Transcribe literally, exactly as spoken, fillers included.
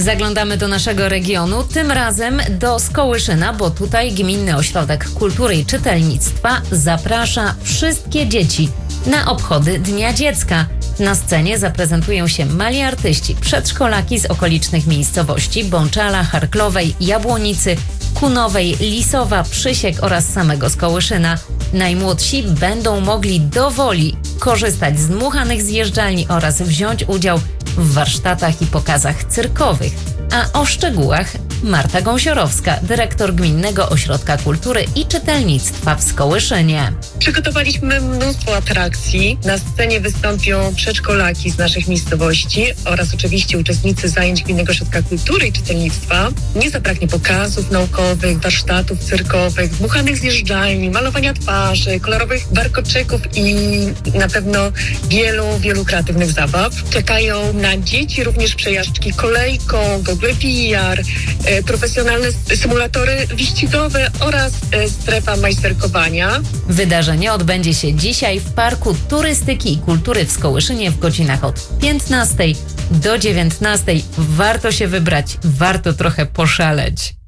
Zaglądamy do naszego regionu, tym razem do Skołyszyna, bo tutaj Gminny Ośrodek Kultury i Czytelnictwa zaprasza wszystkie dzieci na obchody Dnia Dziecka. Na scenie zaprezentują się mali artyści, przedszkolaki z okolicznych miejscowości Bączala, Harklowej, Jabłonicy, Kunowej, Lisowa, Przysiek oraz samego Skołyszyna. Najmłodsi będą mogli dowoli korzystać z dmuchanych zjeżdżalni oraz wziąć udział w warsztatach i pokazach cyrkowych. A o szczegółach Marta Gąsiorowska, dyrektor Gminnego Ośrodka Kultury i Czytelnictwa w Skołyszynie. Przygotowaliśmy mnóstwo atrakcji. Na scenie wystąpią przedszkolaki z naszych miejscowości oraz oczywiście uczestnicy zajęć Gminnego Ośrodka Kultury i Czytelnictwa. Nie zabraknie pokazów naukowych, warsztatów cyrkowych, dmuchanych zjeżdżalni, malowania twarzy, kolorowych warkoczyków i na pewno wielu, wielu kreatywnych zabaw. Czekają na dzieci również przejażdżki kolejką, gogle V R, e, profesjonalne symulatory wyścigowe oraz e, strefa majsterkowania. Wydarzenie odbędzie się dzisiaj w Parku Turystyki i Kultury w Skołyszynie w godzinach od piętnastej do dziewiętnastej. Warto się wybrać, warto trochę poszaleć.